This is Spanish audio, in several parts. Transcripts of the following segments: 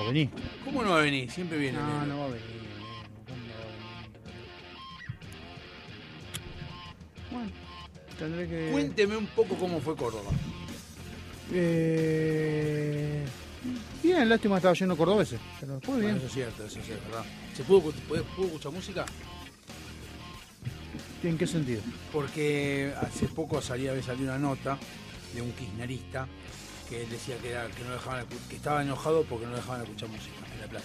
venir. ¿Cómo no va a venir? Siempre viene. No va a venir. Bueno, tendré que... Cuénteme un poco cómo fue Córdoba. Bien, lástima estaba lleno de cordobeses, pero después bien. Bueno, eso es cierto, ¿verdad? ¿Se pudo escuchar música? ¿En qué sentido? Porque hace poco salió una nota de un kirchnerista que él decía que no dejaban, que estaba enojado porque no dejaban escuchar música en la playa.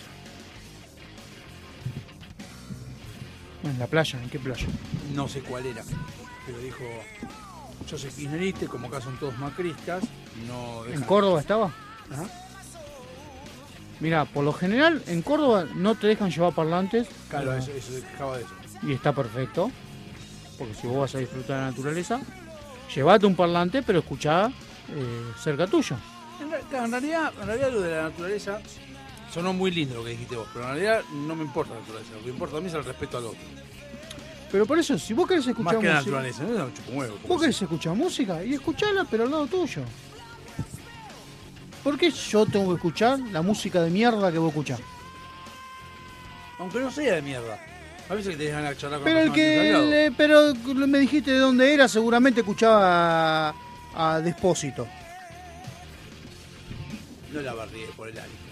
¿En la playa? ¿En qué playa? No sé cuál era, pero dijo: yo soy kirchnerista y como acá son todos macristas, no dejan... ¿En Córdoba estaba? Ajá. Mira, por lo general en Córdoba no te dejan llevar parlantes. Claro, eso se quejaba de eso. Y está perfecto, porque si vos vas a disfrutar de la naturaleza, llevate un parlante, pero escuchá cerca tuyo. En realidad lo de la naturaleza sonó muy lindo lo que dijiste vos, pero en realidad no me importa la naturaleza. Lo que importa a mí es el respeto al otro. Pero por eso, si vos querés escuchar Más que la música, naturaleza, no es un chupomuevo. vos querés escuchar música y escuchala, pero al lado tuyo. ¿Por qué yo tengo que escuchar la música de mierda que vos escuchás? Aunque no sea de mierda. A veces que te dejan a charlar con Pero el que pero me dijiste de dónde era, seguramente escuchaba a Despósito. No la barrié por el área.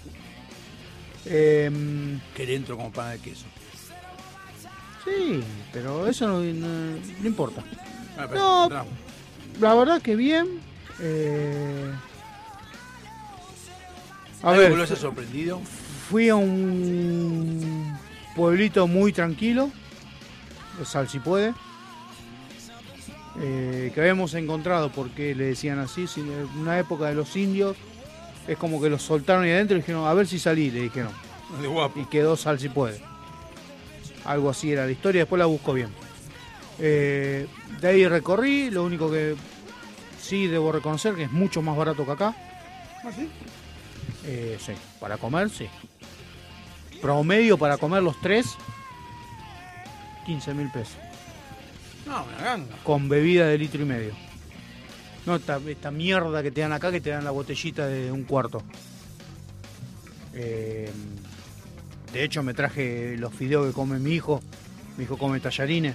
Que le entro como pan de queso. Sí, pero eso no importa. No, la verdad que bien. A ¿algo ver, que lo haya sorprendido? fui a un pueblito muy tranquilo, Sal si puede, que habíamos encontrado, porque le decían así, en una época de los indios, es como que los soltaron ahí adentro y dijeron, a ver si salí, le dijeron. De guapo. Y quedó Sal si puede. Algo así era la historia, después la busco bien. De ahí recorrí, lo único que sí debo reconocer que es mucho más barato que acá. ¿Ah, sí? Sí, para comer, sí. Promedio para comer los tres, 15.000 pesos. No, una ganga. Con bebida de 1,5 litros. No, esta mierda que te dan acá, que te dan la botellita de 1/4. De hecho, me traje los fideos que come mi hijo. Mi hijo come tallarines,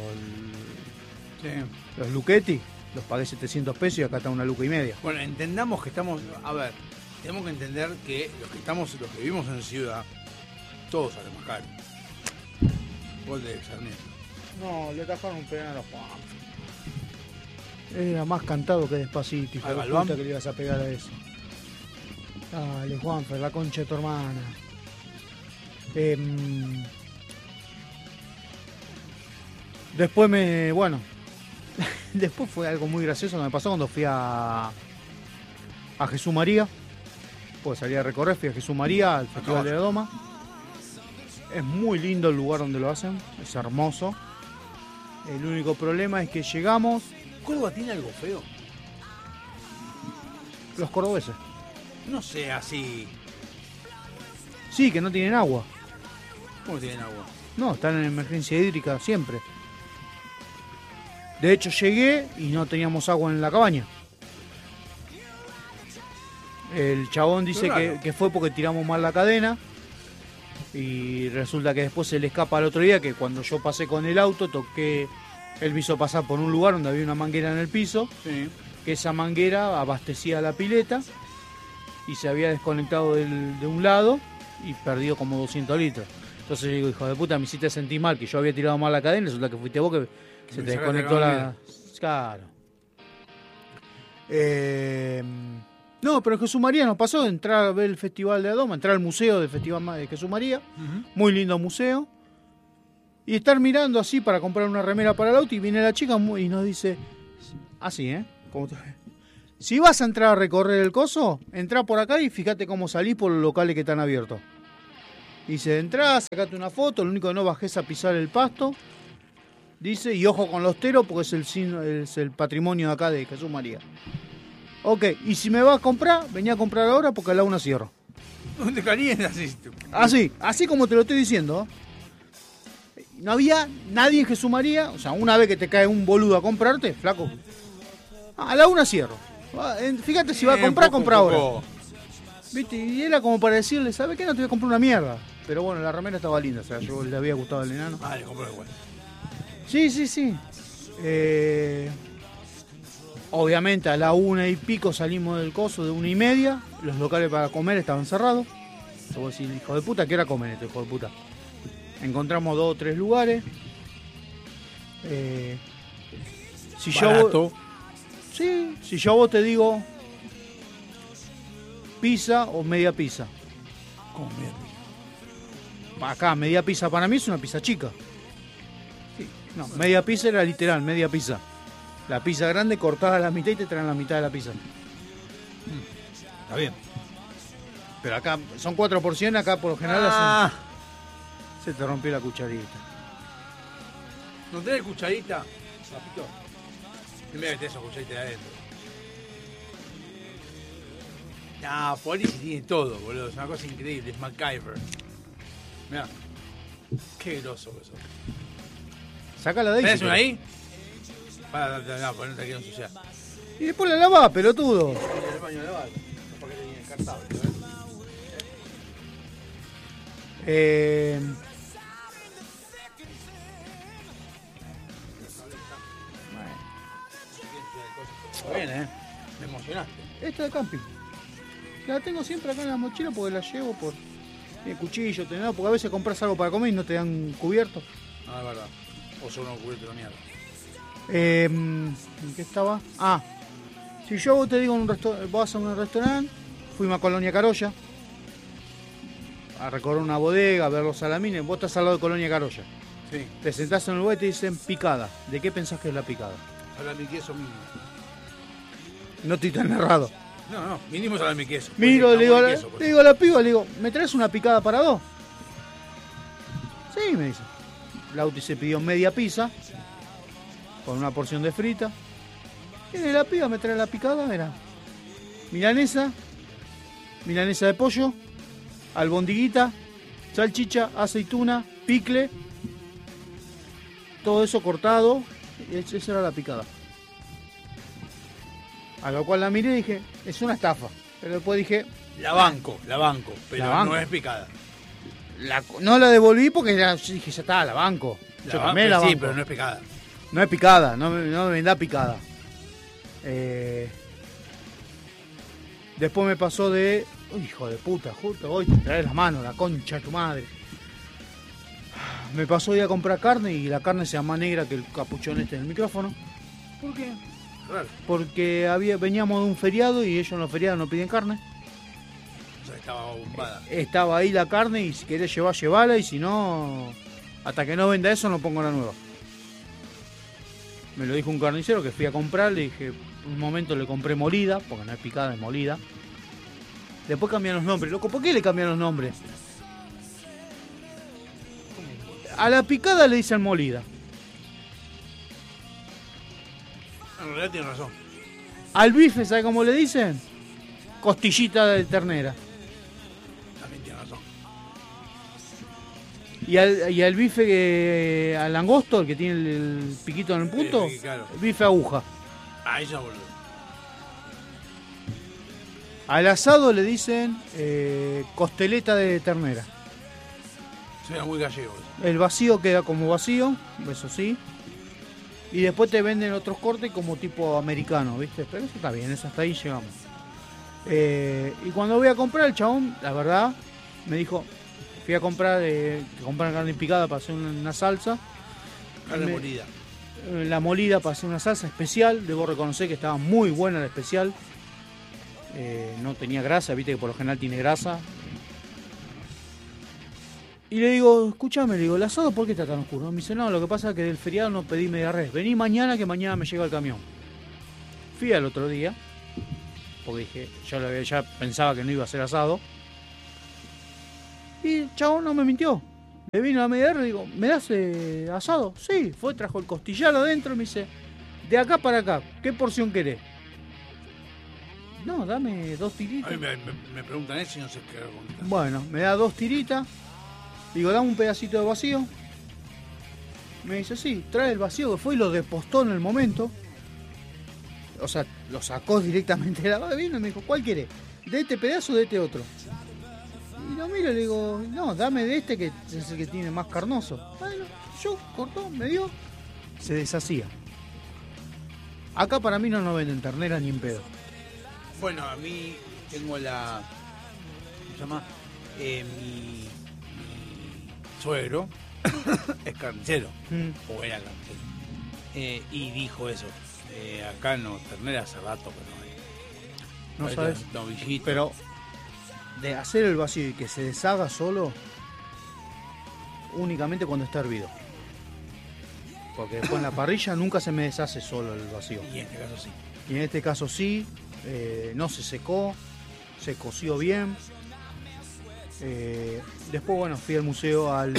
los Luchetti. Los pagué 700 pesos y acá está 1,5 lucas. Bueno, entendamos que estamos... A ver, tenemos que entender que los que vivimos en ciudad, todos salen más caro. Gol de Sarmiento. No, le atajaron un penal a Juan. Era más cantado que Despacito, hijo de puta, que le ibas a pegar a eso. Dale, Juanfer, la concha de tu hermana. Después después fue algo muy gracioso que me pasó cuando fui a Jesús María. Pues salí a recorrer, fui a Jesús María, al Festival de la Doma. Es muy lindo el lugar donde lo hacen, es hermoso. El único problema es que llegamos... ¿Córdoba tiene algo feo? Los cordobeses. No sé, así... Sí, que no tienen agua. ¿Cómo tienen agua? No, están en emergencia hídrica siempre. De hecho, llegué y no teníamos agua en la cabaña. El chabón dice que fue porque tiramos mal la cadena. Y resulta que después se le escapa al otro día, que cuando yo pasé con el auto, él me hizo pasar por un lugar donde había una manguera en el piso. Sí. Que esa manguera abastecía la pileta y se había desconectado de un lado y perdió como 200 litros. Entonces yo digo, hijo de puta, me hiciste sentir mal, que yo había tirado mal la cadena, resulta que fuiste vos que se te desconectó la... Claro. No, pero Jesús María nos pasó de entrar a ver el Festival de Adoma, entrar al museo del Festival de Jesús María, muy lindo museo, y estar mirando así para comprar una remera para el auto, y viene la chica y nos dice, así, si vas a entrar a recorrer el coso, entrá por acá y fíjate cómo salís por los locales que están abiertos. Dice, entrás, sacate una foto, lo único que no bajes a pisar el pasto, dice, y ojo con los teros porque es el patrimonio de acá de Jesús María. Ok, y si me vas a comprar, vení a comprar ahora porque a la 1 cierro. No te calientas Así como te lo estoy diciendo. No había nadie en Jesús María, o sea, una vez que te cae un boludo a comprarte, flaco, a la 1 cierro. Fíjate si va a comprar, compra ahora. ¿Viste? Y era como para decirle, ¿sabes qué? No te voy a comprar una mierda. Pero bueno, la remera estaba linda, o sea, yo le había gustado al enano. Le compré igual. Sí. Obviamente a la 1:00 salimos del coso, de 1:30. Los locales para comer estaban cerrados. Yo voy a decir, hijo de puta, ¿qué hora comen este hijo de puta? Encontramos 2 o 3 lugares. Si Barato. si yo a vos te digo pizza o media pizza. ¿Cómo media pizza? Acá, media pizza para mí es una pizza chica. Sí. No, media pizza era literal, media pizza. La pizza grande cortada a la mitad y te traen la mitad de la pizza. Está bien. Pero acá son 4 porciones, acá por lo general se te rompió la cucharita. ¿No tenés cucharita? Papito. Primero que tenés esa cucharita de adentro. No, Police tiene todo, boludo. Es una cosa increíble. Es MacGyver. Mirá. Qué groso que sos. Sácala de ahí. ¿Tenés una ahí? No, pues no te quiero ensuciar. Y después la lavás, pelotudo. El baño de lavar. Porque te viene descartable, ¿verdad? Bien, me emocionaste. Esta de camping. La tengo siempre acá en la mochila porque la llevo por... Tiene cuchillo, tenedor, porque a veces compras algo para comer y no te dan cubierto. Ah, es verdad. O son unos cubiertos de mierda. ¿En qué estaba? Si yo vos te digo vas a un restaurante, fuimos a Colonia Carolla a recorrer una bodega, a ver los salamines. Vos estás al lado de Colonia Carolla. Sí. Te sentás en el lugar y te dicen picada. ¿De qué pensás que es la picada? Salame queso mínimo. No estoy tan errado. No, mínimo salame queso. Miro, le digo Queso, a la piba, le digo, ¿me traes una picada para 2? Sí, me dice. Lauti se pidió media pizza con una porción de frita. Y la piba me trae la picada, era milanesa de pollo, albondiguita, salchicha, aceituna, picle, todo eso cortado. Y esa era la picada. A lo cual la miré y dije, es una estafa. Pero después dije... La banco, pero La banco. no es picada. No la devolví porque dije, ya está, la banco. Yo también la banco. Sí, pero no es picada. No es picada, no me vendá picada. Después me pasó de... Uy, hijo de puta, justo hoy te traes la mano, la concha de tu madre. Me pasó de ir a comprar carne y la carne se llama negra que el capuchón este del micrófono. ¿Por qué? Claro. Porque veníamos de un feriado y ellos en los feriados no piden carne. O sea, estaba bombada. Estaba ahí la carne y si querés llevar, llevala, y si no, hasta que no venda eso no pongo la nueva. Me lo dijo un carnicero que fui a comprar, le dije, un momento le compré molida, porque no es picada, es molida. Después cambian los nombres. Loco, ¿por qué le cambian los nombres? A la picada le dicen molida. En realidad tiene razón. Al bife, ¿sabe cómo le dicen? Costillita de ternera. También tiene razón. Y al bife, al langosto, el que tiene el piquito en el punto, Sí, claro. bife aguja. Eso boludo. Al asado le dicen costeleta de ternera. Suena muy gallego eso. El vacío queda como vacío, eso sí. Y después te venden otros cortes como tipo americano, ¿viste? Pero eso está bien, eso hasta ahí llegamos. Y cuando voy a comprar, el chabón, la verdad, me dijo, fui a comprar carne picada para hacer una salsa. Carne molida. La molida para hacer una salsa especial. Debo reconocer que estaba muy buena la especial. No tenía grasa, viste que por lo general tiene grasa. Y le digo, escúchame, le digo, ¿el asado por qué está tan oscuro? Me dice, no, lo que pasa es que del feriado no pedí media res. Vení mañana, que mañana me llega el camión. Fui al otro día, porque dije, ya pensaba que no iba a ser asado. Y el chabón no me mintió. Le vino a media res, digo, ¿me das asado? Sí, trajo el costillar adentro y me dice, de acá para acá, ¿qué porción querés? No, dame 2 tiritas. A mí me preguntan eso y no sé qué contestar. Bueno, me da 2 tiritas. Digo, dame un pedacito de vacío. Me dice, sí, trae el vacío, que fue y lo despostó en el momento. O sea, lo sacó directamente de la bebida y me dijo, ¿cuál querés? de este pedazo o de este otro. Y lo miro y le digo, no, dame de este que es el que tiene más carnoso. Bueno, yo cortó, me dio, se deshacía. Acá para mí no venden ternera ni en pedo. Bueno, a mí tengo la... ¿Cómo se llama? Mi suegro es carnicero, o era carnicero. Y dijo eso. Acá no, ternera hace rato que no hay. No Ahorita, sabes, novillito. pero de hacer el vacío y que se deshaga solo, únicamente cuando está hervido. Porque después en la parrilla nunca se me deshace solo el vacío. Y en este caso sí. Y en este caso sí, no se secó, se coció bien. Después, bueno, fui al museo al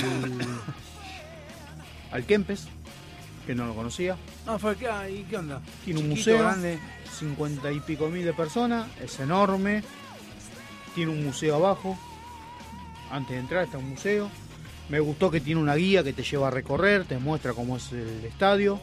Kempes, que no lo conocía. Ah, fue acá, ¿y qué onda? Tiene un Chiquito, museo, grande. 50 y pico mil de personas, es enorme. Tiene un museo abajo. Antes de entrar está un museo. Me gustó que tiene una guía que te lleva a recorrer, te muestra cómo es el estadio.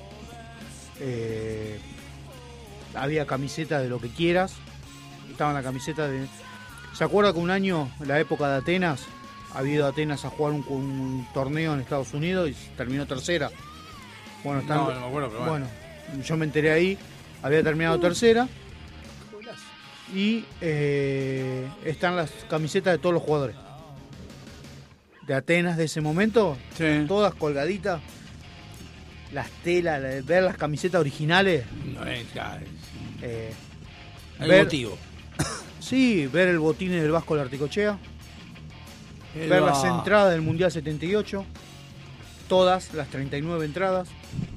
Había camisetas de lo que quieras. Estaban la camiseta de... ¿Se acuerda que un año, en la época de Atenas, había ido a Atenas a jugar un torneo en Estados Unidos y terminó tercera? Bueno, No me acuerdo, pero bueno. Yo me enteré ahí, había terminado tercera. Y están las camisetas de todos los jugadores de Atenas de ese momento, Sí. todas colgaditas, las telas, ver las camisetas originales, No es, claro, el ver- motivo. sí, ver el botín del Vasco Larticochea, ver las entradas del Mundial 78, todas las 39 entradas.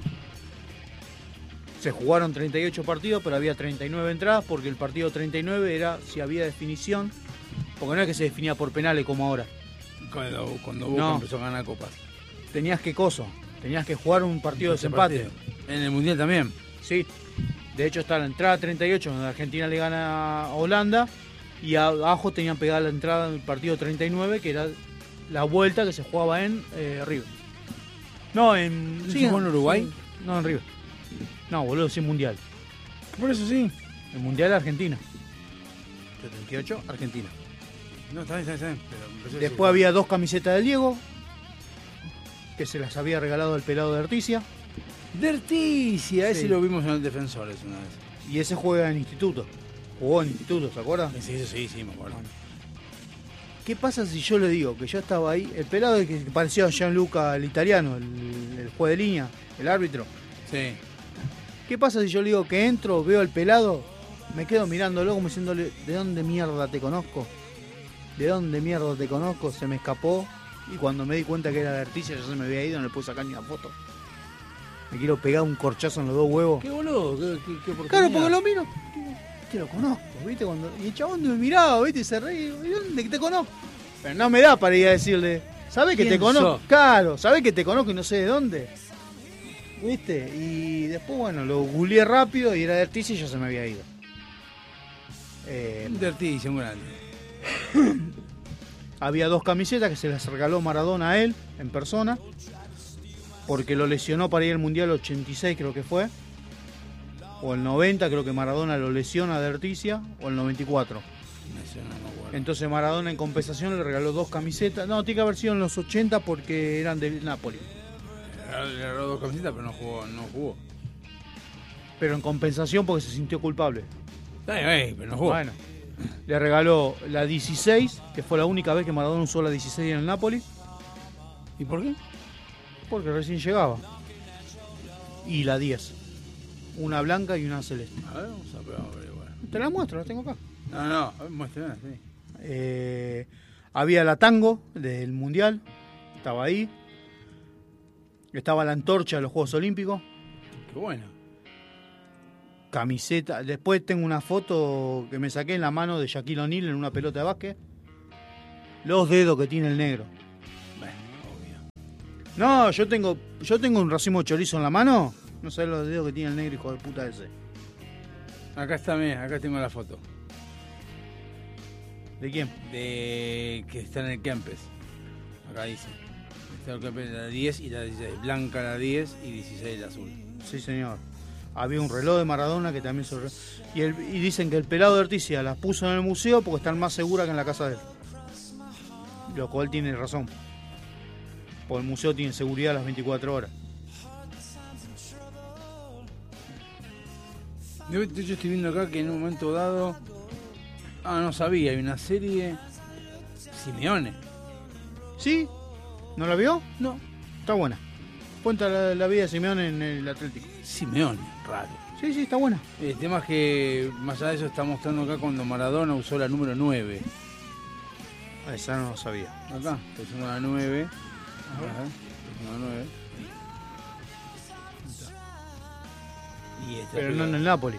Se jugaron 38 partidos, pero había 39 entradas porque el partido 39 era si había definición, porque no es que se definía por penales como ahora. Cuando Boca No. empezó a ganar copas. Tenías que jugar un partido de desempate. En el Mundial también. Sí, de hecho está la entrada 38 donde Argentina le gana a Holanda y abajo tenían pegada la entrada del partido 39 que era la vuelta que se jugaba en River. No, en... ¿Se jugó en Uruguay? sí, no, en River. No, boludo, sí, Mundial. Por eso sí. El Mundial Argentina. 78, Argentina. No, está bien. Pero empezó a Después decir- había dos camisetas del Diego que se las había regalado el pelado de Articia. Derticia, ese Sí. lo vimos en el Defensores una vez. Y ese juega en instituto. Jugó en instituto, ¿se acuerdan? Sí, me acuerdo. ¿Qué pasa si yo le digo que yo estaba ahí? El pelado que parecía a Gianluca, el italiano, el juez de línea, el árbitro. Sí. ¿Qué pasa si yo le digo que entro, veo al pelado, me quedo mirándolo como diciéndole, ¿de dónde mierda te conozco? ¿De dónde mierda te conozco? Se me escapó y cuando me di cuenta que era de Articia ya se me había ido, no le pude sacar ni una foto. Me quiero pegar un corchazo en los dos huevos. Qué boludo, qué oportunidad. Claro, porque lo miro, digo, te lo conozco, ¿viste? Y el chabón me miraba, ¿viste? Y se reía, ¿y dónde te conozco? Pero no me da para ir a decirle, ¿sabés que te ¿Quién conozco? sos? Claro, ¿sabés que te conozco y no sé de dónde? ¿Viste? Y después, bueno, lo googleé rápido y era de Articia y ya se me había ido. Derticia, un grande. Había dos camisetas que se las regaló Maradona a él, en persona, porque lo lesionó para ir al Mundial 86, creo que fue. O el 90, creo que Maradona lo lesiona de Articia, o el 94. Ese no me acuerdo. Entonces Maradona en compensación le regaló dos camisetas. No, tiene que haber sido en los 80 porque eran del Napoli. Le agarró dos camisetas, pero no jugó. Pero en compensación porque se sintió culpable. Pero no jugó. Bueno, le regaló la 16, que fue la única vez que Maradona usó la 16 en el Napoli, ¿Y por qué? porque recién llegaba. Y la 10. Una blanca y una celeste. A ver, vamos a ver igual. Te la muestro, la tengo acá. No, muéstrame, sí. Había la tango del Mundial, estaba ahí. Estaba la antorcha de los Juegos Olímpicos. Qué bueno. Camiseta. Después tengo una foto que me saqué en la mano de Shaquille O'Neal en una pelota de básquet. Los dedos que tiene el negro. Bueno, obvio. No, yo tengo un racimo de chorizo en la mano. No sabés los dedos que tiene el negro, hijo de puta ese. Acá está, mirá, acá tengo la foto. ¿De quién? De que está en el Kempes. Acá dice. Está en el Kempes la 10 y la 16. Blanca la 10 y 16 la azul. Sí, señor. Había un reloj de Maradona que también y dicen que el pelado de Orticia las puso en el museo porque están más seguras que en la casa de él. Lo cual tiene razón. Porque el museo tiene seguridad las 24 horas. De hecho estoy viendo acá que en un momento dado... no sabía, hay una serie... Simeone. ¿Sí? ¿No la vio? No. Está buena. Cuenta la vida de Simeone en el Atlético. Simeone, raro. Sí, está buena. El tema es que, más allá de eso, está mostrando acá cuando Maradona usó la número 9. Esa no lo sabía. Acá, está usando la 9. Ajá. Está usando la 9. Pero no en el Napoli.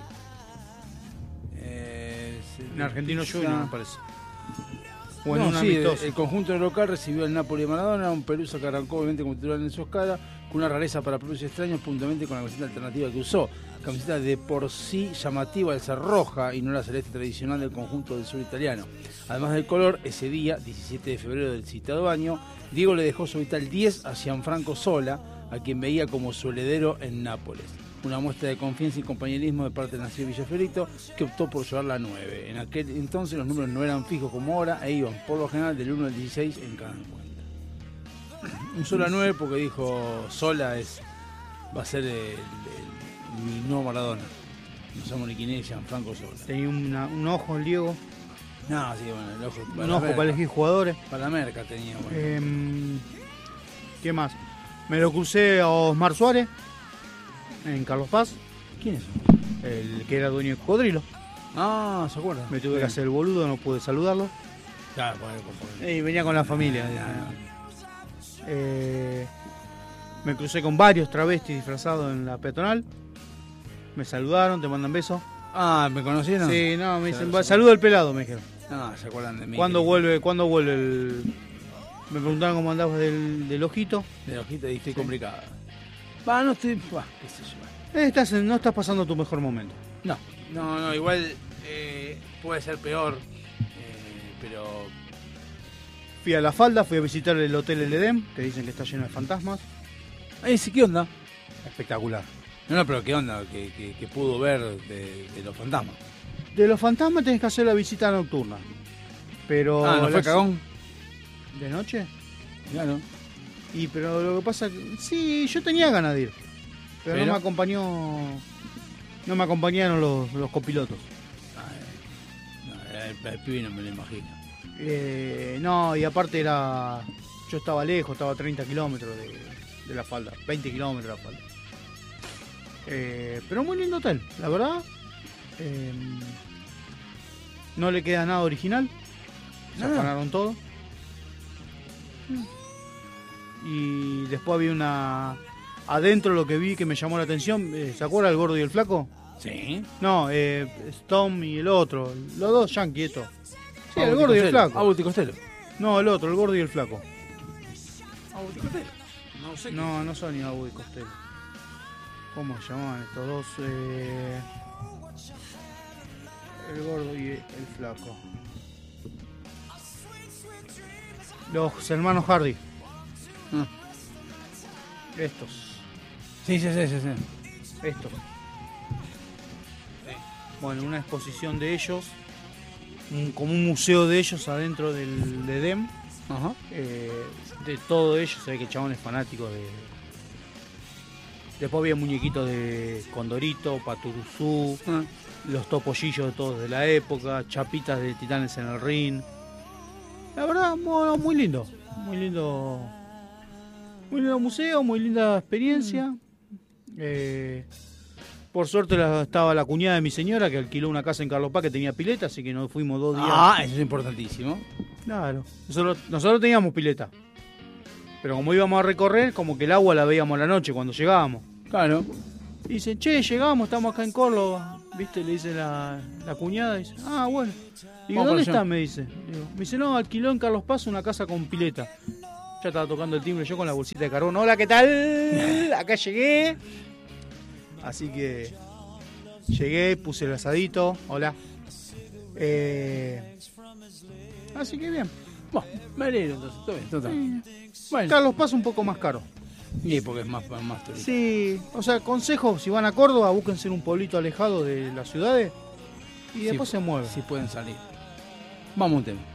En Argentino Junior, me parece. O no, en un sí, amistoso. el conjunto local recibió al Napoli de Maradona, un Pelusa que arrancó obviamente como titular en su escala, con una rareza para propios extraños, puntualmente con la camiseta alternativa que usó. Camiseta de por sí llamativa al ser roja y no la celeste tradicional del conjunto del sur italiano. Además del color, ese día, 17 de febrero del citado año, Diego le dejó su vital 10 a Gianfranco Sola, a quien veía como su heredero en Nápoles. Una muestra de confianza y compañerismo de parte del nacido Villafiorito, que optó por llevar la 9. En aquel entonces los números no eran fijos como ahora e iban por lo general del 1 al 16 en cada encuentro. Usó la 9 porque dijo Sola va a ser mi nuevo Maradona. No somos ni quién es Gianfranco Sola. Tenía un ojo el Diego. No, sí, bueno, el ojo. Un ojo para elegir jugadores. Para la merca tenía, bueno. ¿Qué más? Me lo crucé a Osmar Suárez en Carlos Paz. ¿Quién es? El que era dueño de Cocodrilo. ¿Se acuerda? Me tuve que hacer el boludo, no pude saludarlo. Claro, Y venía con la familia. Me crucé con varios travestis disfrazados en la peatonal. Me saludaron, te mandan besos. ¿Me conocieron? Sí, no, me dicen, saluda al pelado, me dijeron. Se acuerdan de mí. ¿Cuándo vuelve el...? Me preguntaron cómo andabas del ojito. Del ojito y estoy complicado. No estoy... qué sé yo. No estás pasando tu mejor momento. No, igual puede ser peor, pero... Fui a La Falda, fui a visitar el Hotel El Edén, que dicen que está lleno de fantasmas. Sí, ¿qué onda? Espectacular. No, pero ¿qué onda que pudo ver de los fantasmas? De los fantasmas tenés que hacer la visita nocturna. Pero... ¿no fue cagón? ¿De noche? Claro. Pero lo que pasa... Sí, yo tenía ganas de ir. Pero no me acompañaron los copilotos. El pibe no me lo imagino. No, y aparte yo estaba lejos, estaba a 30 kilómetros de La Falda, 20 kilómetros de La Falda. Pero muy lindo hotel, la verdad. No le queda nada original. Se afanaron todo. Y después había adentro lo que vi que me llamó la atención. ¿Se acuerda el gordo y el flaco? Sí. No, Storm y el otro. Los dos yankees estos. Sí, el gordo y el flaco. Abuti Costello. No, el otro, el gordo y el flaco. Abuti Costello. No sé. No son ni Abu y Costello. ¿Cómo se llamaban estos dos? El gordo y el flaco. Los hermanos Hardy. Estos. Sí. Estos. Bueno, una exposición de ellos. Como un museo de ellos adentro del Edén. Ajá. De todo ellos. Se ve que el chabón es fanático de... Después había muñequitos de Condorito, Paturuzú, los topollillos de todos de la época, chapitas de Titanes en el Ring. La verdad, muy lindo. Muy lindo museo, muy linda experiencia. Por suerte estaba la cuñada de mi señora que alquiló una casa en Carlos Paz que tenía pileta, así que nos fuimos 2 días. Eso es importantísimo. Claro. Nosotros teníamos pileta. Pero como íbamos a recorrer, como que el agua la veíamos a la noche cuando llegábamos. Claro. Y dicen, llegamos, estamos acá en Córdoba. ¿Viste? Le dice la cuñada. Dice, bueno. Digo, ¿dónde está? Me dice. Me dice, no, alquiló en Carlos Paz una casa con pileta. Ya estaba tocando el timbre yo con la bolsita de carbón. Hola, ¿qué tal? Acá llegué. Así que llegué, puse el asadito. Hola. Así que bien. Bueno, me alegro entonces. Todo bien. Bueno. Carlos Paz un poco más caro. Sí, porque es más turístico. Sí, o sea, consejo, si van a Córdoba, búsquense en un pueblito alejado de las ciudades y después se mueven. Si pueden salir. Vamos a un tema.